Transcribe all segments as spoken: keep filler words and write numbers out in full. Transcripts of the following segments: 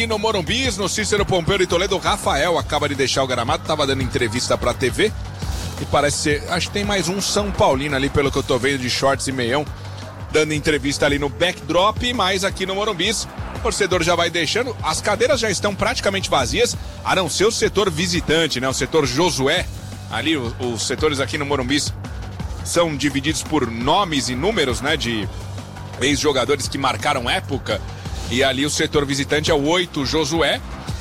aqui no Morumbi, no Cícero Pompeu de Toledo. O Rafael acaba de deixar o gramado, tava dando entrevista pra T V. E parece ser, acho que tem mais um São Paulino ali, pelo que eu tô vendo, de shorts e meião, dando entrevista ali no backdrop, mas aqui no Morumbi, o torcedor já vai deixando, as cadeiras já estão praticamente vazias, a não ser o setor visitante, né? O setor Josué, ali, os, os setores aqui no Morumbi são divididos por nomes e números, né? De ex-jogadores que marcaram época, e ali o setor visitante é o oito Josué,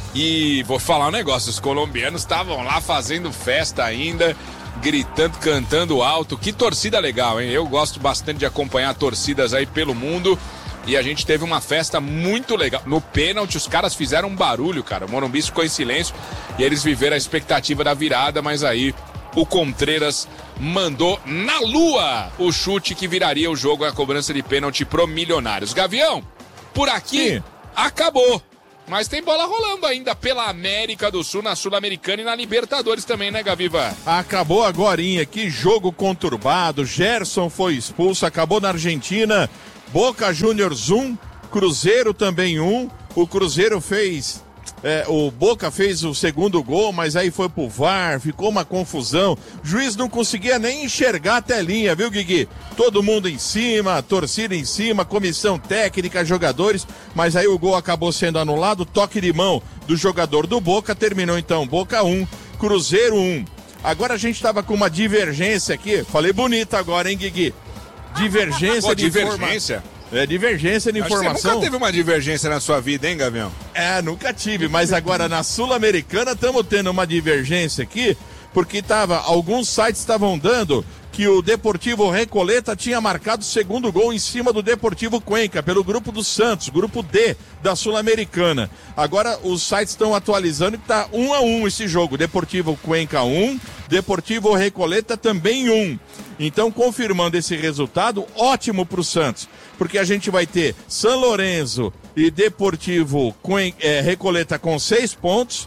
e vou falar um negócio, os colombianos estavam lá fazendo festa ainda, gritando, cantando alto. Que torcida legal, hein? Eu gosto bastante de acompanhar torcidas aí pelo mundo. E a gente teve uma festa muito legal. No pênalti, os caras fizeram um barulho, cara. O Morumbi ficou em silêncio e eles viveram a expectativa da virada, mas aí o Contreras mandou na lua o chute que viraria o jogo, a cobrança de pênalti pro Milionários. Gavião, por aqui, sim, acabou. Mas tem bola rolando ainda pela América do Sul, na Sul-Americana e na Libertadores também, né, Gaviva? Acabou agorinha, que jogo conturbado, Gerson foi expulso, acabou na Argentina, Boca Juniors um, Cruzeiro também um, o Cruzeiro fez, é, o Boca fez o segundo gol, mas aí foi pro V A R, ficou uma confusão, o juiz não conseguia nem enxergar a telinha, viu, Guigui? Todo mundo em cima, torcida em cima, comissão técnica, jogadores, mas aí o gol acabou sendo anulado, toque de mão do jogador do Boca, terminou então Boca um, Cruzeiro um. Agora a gente tava com uma divergência aqui, falei bonito agora, hein, Guigui? Divergência Pô, de divergência? Informa... É, divergência de Acho informação. Que você nunca teve uma divergência na sua vida, hein, Gavião? É, nunca tive, mas agora na Sul-Americana estamos tendo uma divergência aqui, porque tava, alguns sites estavam dando que o Deportivo Recoleta tinha marcado o segundo gol em cima do Deportivo Cuenca, pelo grupo do Santos, grupo D da Sul-Americana. Agora os sites estão atualizando que tá um a um esse jogo, Deportivo Cuenca um, Deportivo Recoleta também um. Então, confirmando esse resultado, ótimo pro Santos, porque a gente vai ter São Lourenço e Deportivo Cuenca, é, Recoleta com seis pontos,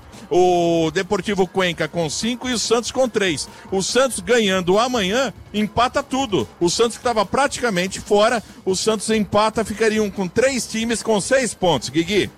o Deportivo Cuenca com cinco e o Santos com três. O Santos ganhando amanhã, empata tudo. O Santos que estava praticamente fora, o Santos empata, ficariam com três times com seis pontos. Guigui.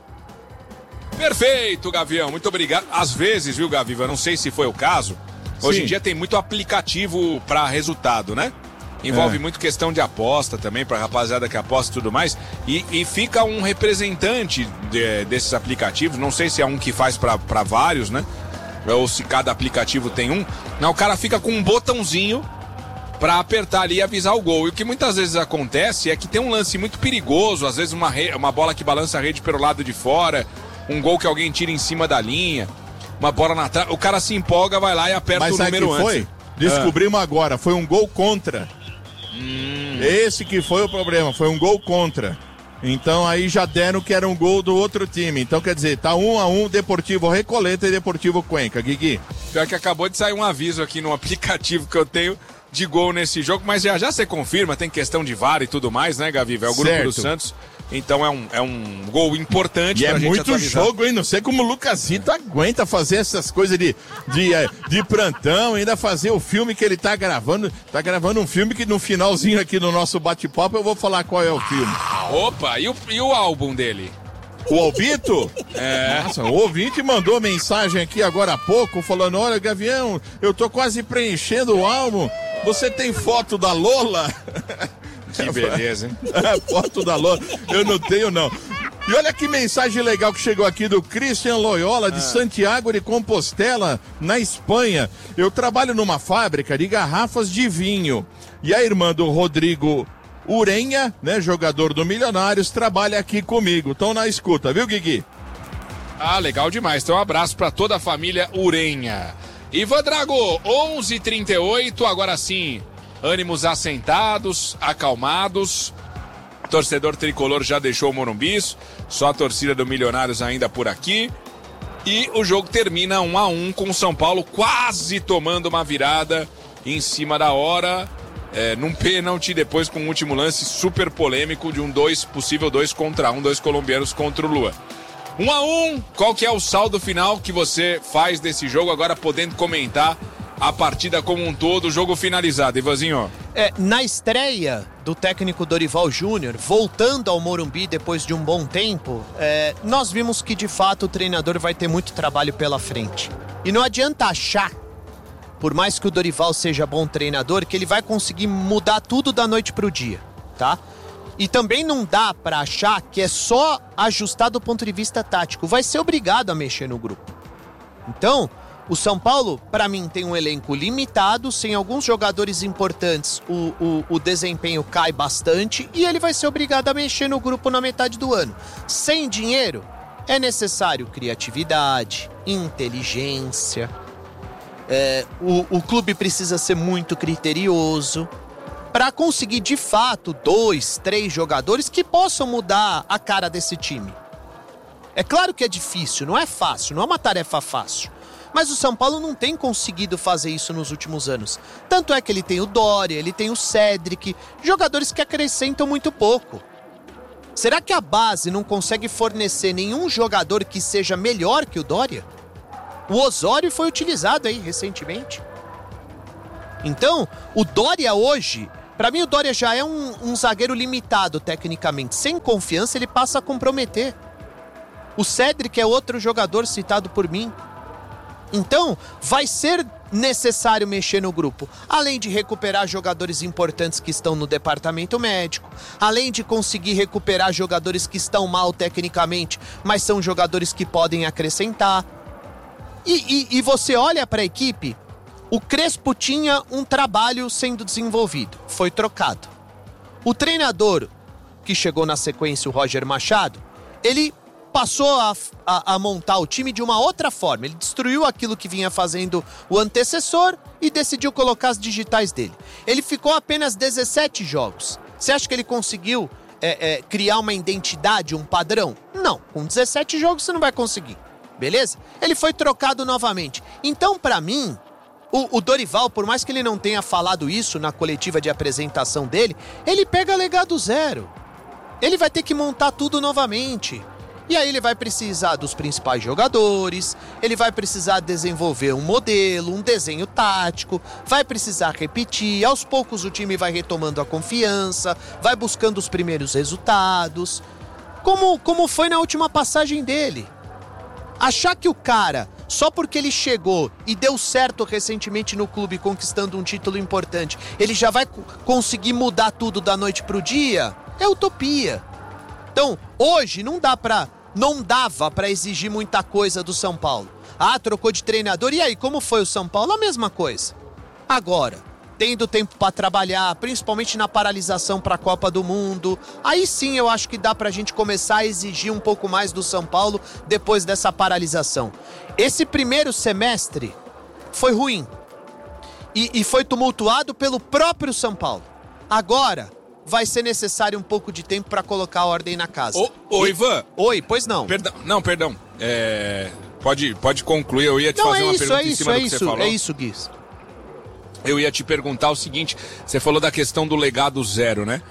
Perfeito, Gavião, muito obrigado. Às vezes, viu, Gaviva, não sei se foi o caso, hoje Sim. em dia tem muito aplicativo para resultado, né? Envolve é. muito questão de aposta também, pra rapaziada que aposta e tudo mais. E, e fica um representante de, desses aplicativos, não sei se é um que faz pra, pra vários, né? Ou se cada aplicativo tem um. Não, o cara fica com um botãozinho pra apertar ali e avisar o gol. E o que muitas vezes acontece é que tem um lance muito perigoso, às vezes uma, re... uma bola que balança a rede pelo lado de fora, um gol que alguém tira em cima da linha, uma bola na trave, o cara se empolga, vai lá e aperta Mas o número antes. Mas foi? Descobrimos ah. agora, foi um gol contra. Hum. Esse que foi o problema, foi um gol contra. Então aí já deram que era um gol do outro time. Então quer dizer, tá um a um Deportivo Recoleta e Deportivo Cuenca, Guigui. Pior que acabou de sair um aviso aqui no aplicativo que eu tenho de gol nesse jogo, mas já já você confirma, tem questão de V A R e tudo mais, né, Gaviva? É o grupo certo. do Santos. Então é um, é um gol importante e pra é gente muito atualizar. Jogo, hein? Não sei como o Lucasito aguenta fazer essas coisas de, de, de plantão, ainda fazer o filme que ele tá gravando. Tá gravando um filme que no finalzinho aqui no nosso bate-papo eu vou falar qual é o filme. Ah, opa, e o, e o álbum dele? O Albito? É. Nossa, o ouvinte mandou mensagem aqui agora há pouco, falando, olha, Gavião, eu tô quase preenchendo o álbum. Você tem foto da Lola? Que beleza, hein? Foto da Lola, eu não tenho não. E olha que mensagem legal que chegou aqui do Christian Loyola, de ah. Santiago de Compostela, na Espanha. Eu trabalho numa fábrica de garrafas de vinho. E a irmã do Rodrigo Urenha, né, jogador do Milionários, trabalha aqui comigo. Estão na escuta, viu, Guigui? Ah, legal demais. Então um abraço para toda a família Urenha. Ivan Drago, onze e trinta e oito, agora sim, ânimos assentados, acalmados. Torcedor tricolor já deixou o Morumbi, só a torcida do Milionários ainda por aqui. E o jogo termina um a um com o São Paulo quase tomando uma virada em cima da hora, é, num pênalti, depois com um último lance super polêmico de um dois, possível dois contra um, dois colombianos contra o Lua. Um a um, qual que é o saldo final que você faz desse jogo, agora podendo comentar a partida como um todo, o jogo finalizado. Ivanzinho. É, na estreia do técnico Dorival Júnior, voltando ao Morumbi depois de um bom tempo, é, nós vimos que de fato o treinador vai ter muito trabalho pela frente. E não adianta achar, por mais que o Dorival seja bom treinador, que ele vai conseguir mudar tudo da noite pro dia, tá? E também não dá pra achar que é só ajustar do ponto de vista tático. Vai ser obrigado a mexer no grupo. Então, o São Paulo, pra mim, tem um elenco limitado. Sem alguns jogadores importantes, o, o, o desempenho cai bastante. E ele vai ser obrigado a mexer no grupo na metade do ano. Sem dinheiro, é necessário criatividade, inteligência. É, o, o clube precisa ser muito criterioso para conseguir, de fato, dois, três jogadores que possam mudar a cara desse time. É claro que é difícil, não é fácil, não é uma tarefa fácil. Mas o São Paulo não tem conseguido fazer isso nos últimos anos. Tanto é que ele tem o Dória, ele tem o Cédric, jogadores que acrescentam muito pouco. Será que a base não consegue fornecer nenhum jogador que seja melhor que o Dória? O Osório foi utilizado aí recentemente. Então, o Dória hoje... Pra mim, o Dória já é um, um zagueiro limitado, tecnicamente. Sem confiança, ele passa a comprometer. O Cédric é outro jogador citado por mim. Então, vai ser necessário mexer no grupo. Além de recuperar jogadores importantes que estão no departamento médico. Além de conseguir recuperar jogadores que estão mal tecnicamente, mas são jogadores que podem acrescentar. E, e, e você olha pra equipe... O Crespo tinha um trabalho sendo desenvolvido, foi trocado. O treinador, que chegou na sequência, o Roger Machado, ele passou a, a, a montar o time de uma outra forma. Ele destruiu aquilo que vinha fazendo o antecessor e decidiu colocar as digitais dele. Ele ficou apenas dezessete jogos. Você acha que ele conseguiu é, é, criar uma identidade, um padrão? Não, com dezessete jogos você não vai conseguir, beleza? Ele foi trocado novamente. Então, pra mim... O, o Dorival, por mais que ele não tenha falado isso na coletiva de apresentação dele, ele pega legado zero. Ele vai ter que montar tudo novamente. E aí ele vai precisar dos principais jogadores, ele vai precisar desenvolver um modelo, um desenho tático, vai precisar repetir, aos poucos o time vai retomando a confiança, vai buscando os primeiros resultados, como, como foi na última passagem dele. Achar que o cara, só porque ele chegou e deu certo recentemente no clube conquistando um título importante, ele já vai conseguir mudar tudo da noite pro dia, é utopia. Então, hoje não dá pra, não dava pra exigir muita coisa do São Paulo. Ah, trocou de treinador, e aí, como foi o São Paulo? A mesma coisa. Agora, tendo tempo pra trabalhar, principalmente na paralisação pra Copa do Mundo, aí sim eu acho que dá pra gente começar a exigir um pouco mais do São Paulo depois dessa paralisação. Esse primeiro semestre foi ruim e, e foi tumultuado pelo próprio São Paulo. Agora vai ser necessário um pouco de tempo pra colocar a ordem na casa. Ô, ô e... Ivan. Oi, pois não. Perdão, não, perdão. É... Pode, pode concluir, eu ia te não, fazer é uma isso, pergunta é em isso, cima é do que isso, você falou. É isso, Gui. Eu ia te perguntar o seguinte, você falou da questão do legado zero, né?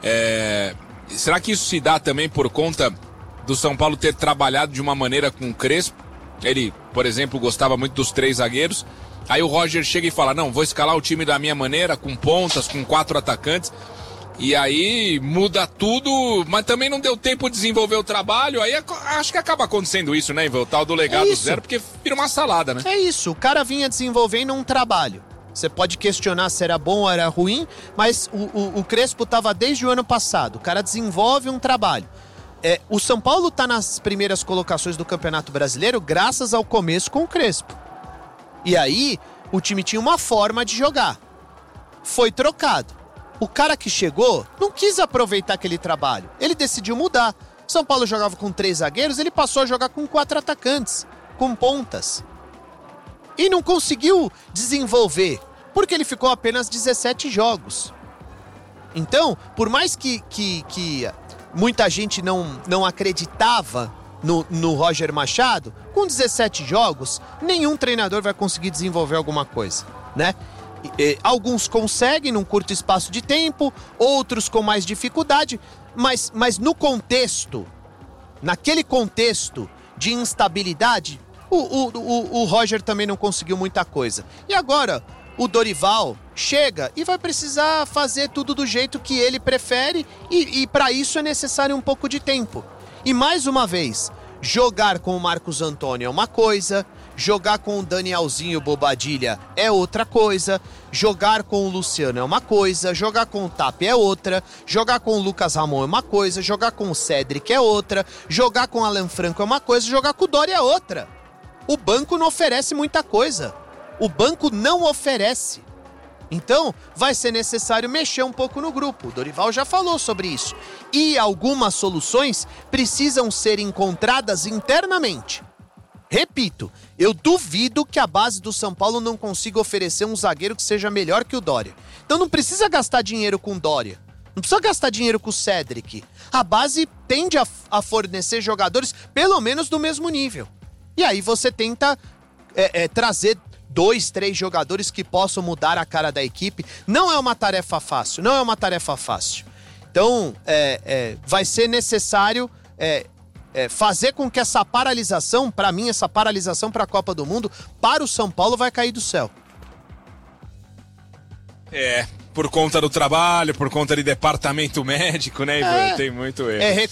É, será que isso se dá também por conta do São Paulo ter trabalhado de uma maneira com o Crespo? Ele, por exemplo, gostava muito dos três zagueiros. Aí o Roger chega e fala, não, vou escalar o time da minha maneira, com pontas, com quatro atacantes. E aí muda tudo, mas também não deu tempo de desenvolver o trabalho. Aí acho que acaba acontecendo isso, né, Ivan? O tal do legado é zero, porque vira uma salada, né? É isso, o cara vinha desenvolvendo um trabalho. Você pode questionar se era bom ou era ruim, mas o, o, o Crespo estava desde o ano passado. O cara desenvolve um trabalho. É, o São Paulo está nas primeiras colocações do Campeonato Brasileiro graças ao começo com o Crespo. E aí, o time tinha uma forma de jogar. Foi trocado. O cara que chegou não quis aproveitar aquele trabalho. Ele decidiu mudar. São Paulo jogava com três zagueiros, ele passou a jogar com quatro atacantes, com pontas. E não conseguiu desenvolver, porque ele ficou apenas dezessete jogos. Então, por mais que, que, que muita gente não, não acreditava no, no Roger Machado, com dezessete jogos, nenhum treinador vai conseguir desenvolver alguma coisa, né? E, e, alguns conseguem num curto espaço de tempo, outros com mais dificuldade, mas, mas no contexto, naquele contexto de instabilidade, O, o, o, o Roger também não conseguiu muita coisa. E agora, o Dorival chega e vai precisar fazer tudo do jeito que ele prefere e, e para isso é necessário um pouco de tempo. E mais uma vez, jogar com o Marcos Antônio é uma coisa, jogar com o Danielzinho Bobadilha é outra coisa, jogar com o Luciano é uma coisa, jogar com o Tapia é outra, jogar com o Lucas Ramon é uma coisa, jogar com o Cédric é outra, jogar com o Alan Franco é uma coisa, jogar com o Doria é outra. O banco não oferece muita coisa. O banco não oferece. Então, vai ser necessário mexer um pouco no grupo. O Dorival já falou sobre isso. E algumas soluções precisam ser encontradas internamente. Repito, eu duvido que a base do São Paulo não consiga oferecer um zagueiro que seja melhor que o Doria. Então não precisa gastar dinheiro com o Doria. Não precisa gastar dinheiro com o Cédric. A base tende a, a fornecer jogadores pelo menos do mesmo nível. E aí você tenta é, é, trazer dois, três jogadores que possam mudar a cara da equipe. Não é uma tarefa fácil, não é uma tarefa fácil. Então, é, é, vai ser necessário é, é, fazer com que essa paralisação, para mim, essa paralisação para a Copa do Mundo, para o São Paulo vai cair do céu. É, por conta do trabalho, por conta de departamento médico, né, Ivan? É, Tem muito erro. É